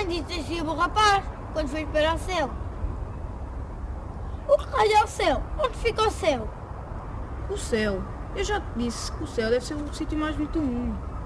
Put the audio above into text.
mãe disse assim ao rapaz, quando foi para o céu. O que raio é o céu? Onde fica o céu? O céu. Eu já te disse que o céu deve ser o sítio mais bonito do mundo.